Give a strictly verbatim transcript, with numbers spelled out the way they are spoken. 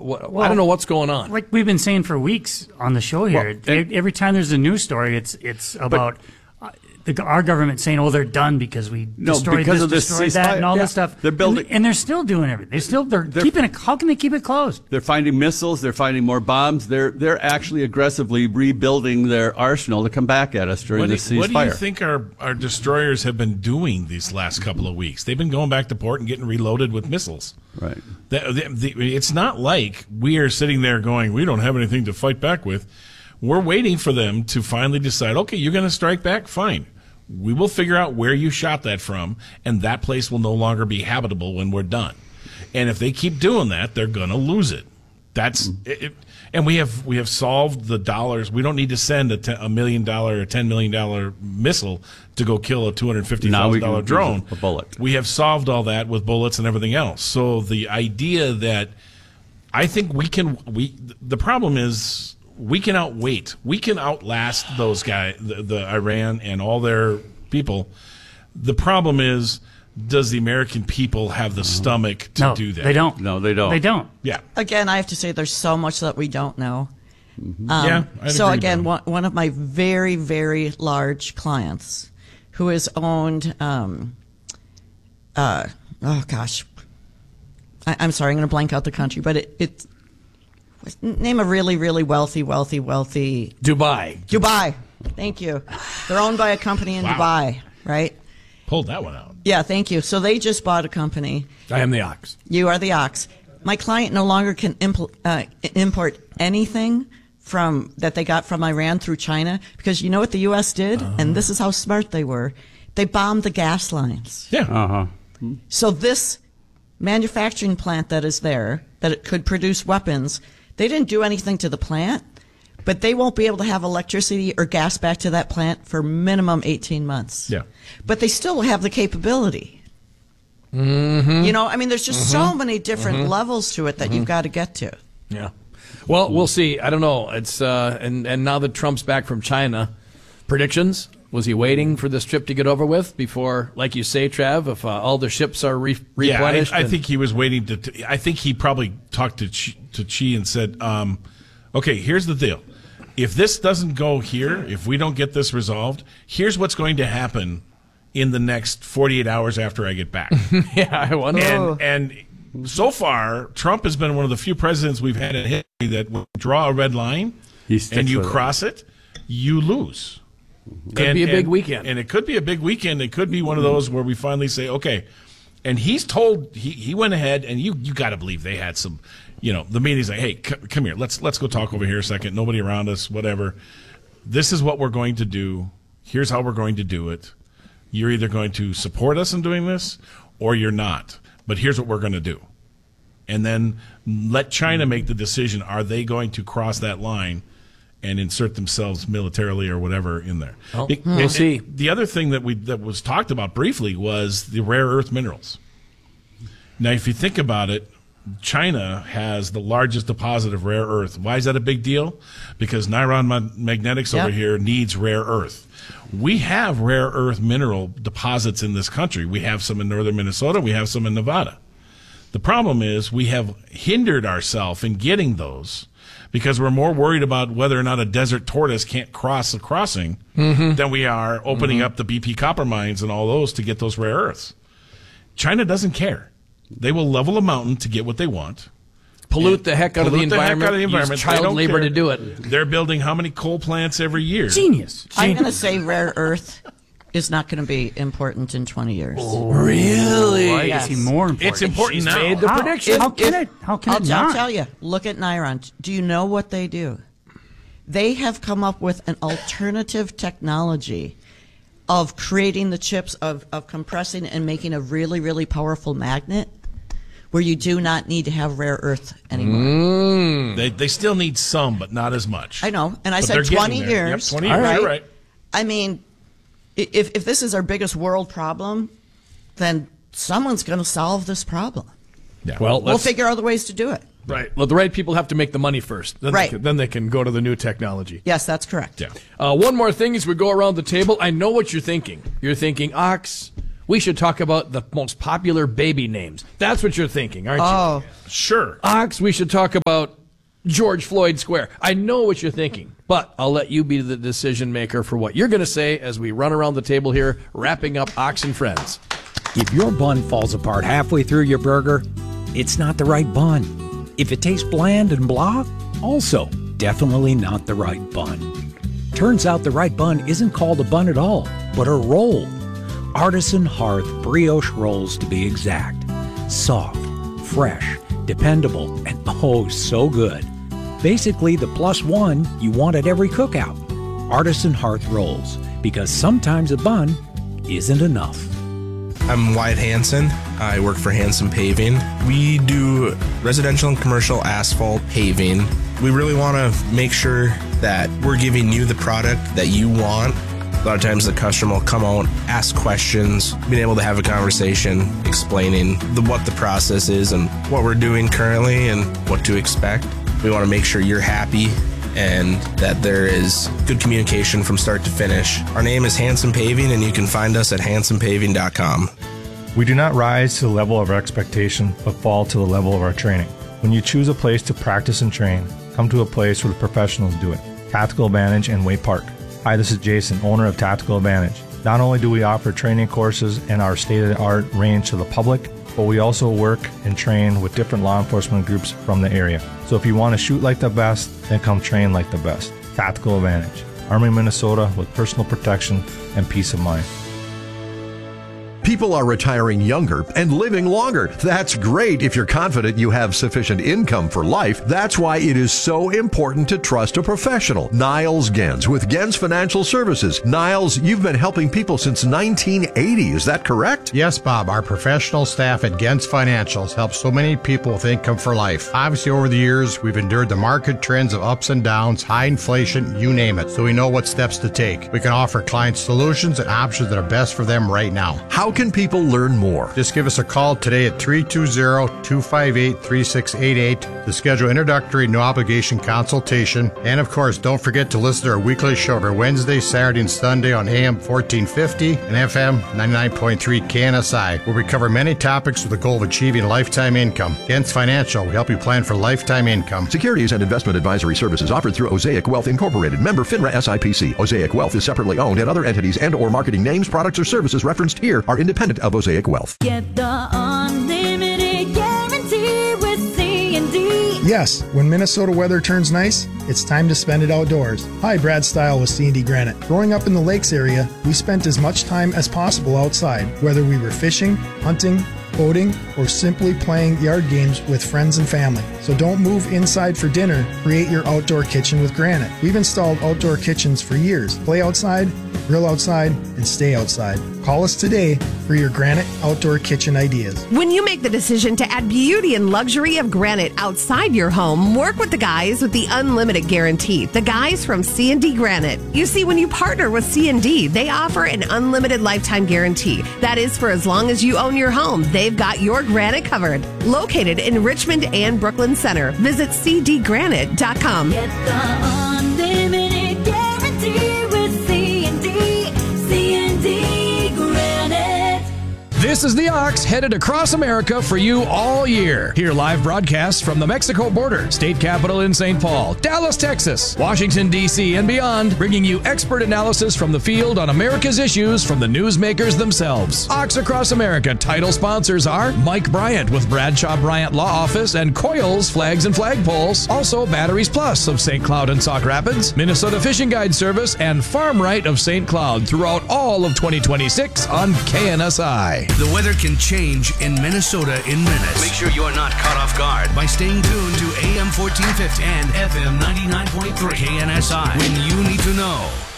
What, Well, I don't know what's going on. Like we've been saying for weeks on the show here, Well, and- every time there's a news story, it's it's about uh, the, our government saying, "Oh, they're done because we No, destroyed because this, of this destroyed that, ceasefire. and all Yeah. this stuff." They're building- and, and they're still doing everything. They're still they're, They're- keeping it. How can they keep it closed? They're finding missiles. They're finding more bombs. They're they're actually aggressively rebuilding their arsenal to come back at us during What do, this ceasefire. what do you think our, our destroyers have been doing these last couple of weeks? They've been going back to port and getting reloaded with missiles. Right. The, the, the, it's not like we are sitting there going, we don't have anything to fight back with. We're waiting for them to finally decide, okay, you're going to strike back? Fine. We will figure out where you shot that from, and that place will no longer be habitable when we're done. And if they keep doing that, they're going to lose it. That's it, it, and we have we have solved the dollars. We don't need to send a, ten, a million dollar or ten million dollar missile to go kill a two hundred fifty thousand dollar drone. Use a bullet. We have solved all that with bullets and everything else. So the idea that I think we can we the problem is we can outwait. We can outlast those guys, the, the Iran and all their people. The problem is, does the American people have the stomach to no, do that? they don't. No, they don't. They don't. Yeah. Again, I have to say there's so much that we don't know. Um, Yeah, I'd so agree, again, Bob. one, one of my very, very large clients who has owned, um, uh, oh gosh, I, I'm sorry, I'm going to blank out the country, but it, it name a really, really wealthy, wealthy, wealthy Dubai. Dubai. Thank you. They're owned by a company in Wow. Dubai, right? Pulled that one out. Yeah, thank you. So they just bought a company. I am the ox. You are the ox. My client no longer can impl- uh, import anything from that they got from Iran through China because you know what the U S did, and this is how smart they were. They bombed the gas lines. Yeah. Uh-huh. So this manufacturing plant that is there, that it could produce weapons, they didn't do anything to the plant, but they won't be able to have electricity or gas back to that plant for minimum eighteen months. Yeah. But they still have the capability. Mm-hmm. You know, I mean, there's just so many different levels to it that you've got to get to. Yeah. Well, we'll see. I don't know. It's uh, and and now that Trump's back from China, predictions. Was he waiting for this trip to get over with before, like you say, Trav, if uh, all the ships are re- replenished? Yeah, I, I and- think he was waiting to, to. I think he probably talked to Xi, to Xi and said, um, "Okay, here's the deal. If this doesn't go here, if we don't get this resolved, here's what's going to happen in the next forty-eight hours after I get back." yeah, I wonder. Oh. and and so far, Trump has been one of the few presidents we've had in history that when you draw a red line He sticks and you with it. cross it, you lose. Could be a big weekend. And it could be a big weekend. It could be one of those where we finally say, okay. And he's told, he, he went ahead, and you you got to believe they had some, you know, the meeting's like, hey, c- come here. Let's let's go talk over here a second. Nobody around us, whatever. This is what we're going to do. Here's how we're going to do it. You're either going to support us in doing this or you're not. But here's what we're going to do. And then let China make the decision. Are they going to cross that line and insert themselves militarily or whatever in there? Well, It- we'll it- see. The other thing that we that was talked about briefly was the rare earth minerals. Now, if you think about it, China has the largest deposit of rare earth. Why is that a big deal? Because Niron Ma- Magnetics over Yep. here needs rare earth. We have rare earth mineral deposits in this country. We have some in northern Minnesota. We have some in Nevada. The problem is we have hindered ourselves in getting those because we're more worried about whether or not a desert tortoise can't cross a crossing than we are opening up the B P copper mines and all those to get those rare earths. China doesn't care. They will level a mountain to get what they want. Pollute the heck out of the Pollute the heck environment. out of the environment. Use They child don't labor care. to do it. They're building how many coal plants every year? Genius. I'm going to say rare earth is not going to be important in twenty years. Really? Why Yes. is he more important? It's important She's now. made the How? prediction. How can If- it? How can I'll, it I'll not? tell you. Look at Niron. Do you know what they do? They have come up with an alternative technology of creating the chips, of, of compressing and making a really, really powerful magnet where you do not need to have rare earth anymore. They, they still need some, but not as much. I know. And I But said they're getting twenty there. years. Yep, twenty years. right? You're right. I mean, i- if, if this is our biggest world problem, then someone's going to solve this problem. Yeah. Well, We'll let's, figure out the ways to do it. right. Well, the right people have to make the money first. Then Right. They can, then they can go to the new technology. Yes, that's correct. Yeah. Uh, one more thing as we go around the table. I know what you're thinking. You're thinking, Ox, we should talk about the most popular baby names. That's what you're thinking, aren't you? Oh, Sure. Ox, we should talk about George Floyd Square. I know what you're thinking, but I'll let you be the decision maker for what you're going to say as we run around the table here, wrapping up Ox and Friends. If your bun falls apart halfway through your burger, it's not the right bun. If it tastes bland and blah, also definitely not the right bun. Turns out the right bun isn't called a bun at all, but a roll. Artisan Hearth brioche rolls to be exact. Soft, fresh, dependable, and oh so good. Basically the plus one you want at every cookout. Artisan Hearth rolls, because sometimes a bun isn't enough. I'm Wyatt Hansen. I work for Hansen Paving. We do residential and commercial asphalt paving. We really want to make sure that we're giving you the product that you want. A lot of times the customer will come out, ask questions, being able to have a conversation, explaining the, what the process is and what we're doing currently and what to expect. We want to make sure you're happy and that there is good communication from start to finish. Our name is Hansen Paving, and you can find us at hansen paving dot com. We do not rise to the level of our expectation, but fall to the level of our training. When you choose a place to practice and train, come to a place where the professionals do it. Tactical Advantage in Way Park. Hi, this is Jason, owner of Tactical Advantage. Not only do we offer training courses and our state-of-the-art range to the public, but we also work and train with different law enforcement groups from the area. So if you want to shoot like the best, then come train like the best. Tactical Advantage. Army, Minnesota, with personal protection and peace of mind. People are retiring younger and living longer. That's great if you're confident you have sufficient income for life. That's why it is so important to trust a professional. Niles Gens with Gens Financial Services. Niles, you've been helping people since nineteen eighty. Is that correct? Yes, Bob. Our professional staff at Gens Financials help so many people with income for life. Obviously, over the years, we've endured the market trends of ups and downs, high inflation, you name it, so we know what steps to take. We can offer clients solutions and options that are best for them right now. How can people learn more? Just give us a call today at three two zero, two five eight, three six eight eight to schedule introductory no obligation consultation. And of course, don't forget to listen to our weekly show every Wednesday, Saturday, and Sunday on A M fourteen fifty and F M ninety-nine point three K N S I, where we cover many topics with the goal of achieving lifetime income. Gens Financial, we help you plan for lifetime income. Securities and investment advisory services offered through Osaic Wealth Incorporated. Member FINRA S I P C. Osaic Wealth is separately owned, and other entities and or marketing names, products, or services referenced here are independent of Osaic Wealth. Get the unlimited guarantee with C and D. Yes, when Minnesota weather turns nice, it's time to spend it outdoors. Hi, Brad Stile with C and D Granite. Growing up in the lakes area, we spent as much time as possible outside, whether we were fishing, hunting, boating, or simply playing yard games with friends and family. So don't move inside for dinner. Create your outdoor kitchen with Granite. We've installed outdoor kitchens for years. Play outside, grill outside, and stay outside. Call us today for your Granite outdoor kitchen ideas. When you make the decision to add beauty and luxury of Granite outside your home, work with the guys with the unlimited guarantee. The guys from C and D Granite. You see, when you partner with C and D, they offer an unlimited lifetime guarantee. That is for as long as you own your home. They've got your granite covered. Located in Richmond and Brooklyn Center. Visit c d granite dot com. Get the unlimited guarantee with C and D. C and D Granite. This is the Ox headed across America for you all year. Hear live broadcasts from the Mexico border, state capital in Saint Paul, Dallas, Texas, Washington, D C, and beyond, bringing you expert analysis from the field on America's issues from the newsmakers themselves. Ox Across America title sponsors are Mike Bryant with Bradshaw Bryant Law Office and Coils Flags and Flagpoles. Also Batteries Plus of Saint Cloud and Sauk Rapids, Minnesota Fishing Guide Service, and Farm Right of Saint Cloud throughout all of twenty twenty-six on K N S I. The weather can change in Minnesota in minutes. Make sure you are not caught off guard by staying tuned to A M fourteen fifty and F M ninety-nine point three K N S I when you need to know.